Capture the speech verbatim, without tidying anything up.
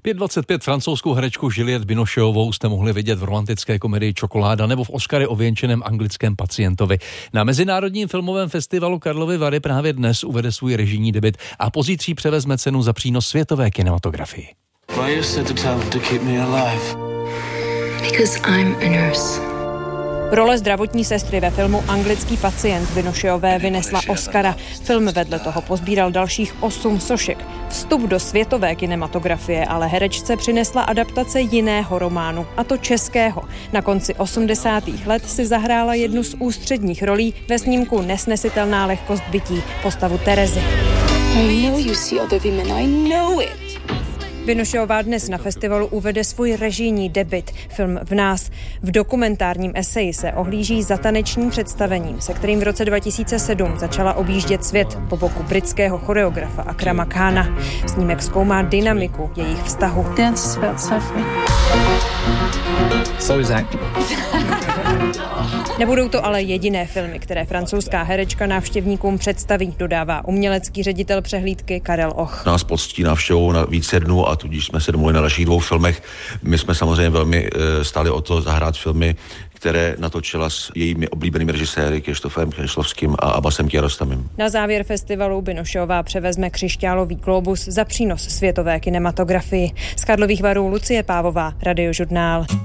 pět dvacet pět francouzskou herečku Juliette Binocheovou jste mohli vidět v romantické komedii Čokoláda nebo v Oscary ověnčeném Anglickém pacientovi. Na Mezinárodním filmovém festivalu Karlovy Vary právě dnes uvede svůj režijní debut a pozítří převezme cenu za přínos světové kinematografii. Why you said to tell them to keep me alive? Because I'm a nurse. Role zdravotní sestry ve filmu Anglický pacient Binocheové vynesla Oscara. Film vedle toho pozbíral dalších osm sošek. Vstup do světové kinematografie ale herečce přinesla adaptace jiného románu, a to českého. Na konci osmdesátých let si zahrála jednu z ústředních rolí ve snímku Nesnesitelná lehkost bytí, postavu Terezy. I know you see other women, I know it. Binocheová dnes na festivalu uvede svůj režijní debut, film V nás. V dokumentárním eseji se ohlíží za tanečním představením, se kterým v roce dva tisíce sedm začala objíždět svět po boku britského choreografa Akrama Khana. Snímek zkoumá dynamiku jejich vztahu. Dance is about suffering. So is acting. Nebudou to ale jediné filmy, které francouzská herečka návštěvníkům představí, dodává umělecký ředitel přehlídky Karel Och. Nás poctí návštěvou na více dnů a tudíž jsme se domluvili na dalších dvou filmech. My jsme samozřejmě velmi stáli o to zahrát filmy, které natočila s jejími oblíbenými režiséry Krištofem Křešlovským a Abbasem Kiarostamem. Na závěr festivalu Binocheová převezme křišťálový glóbus za přínos světové kinematografii. Z Karlových Varů Lucie Pávová, Radiožurnál.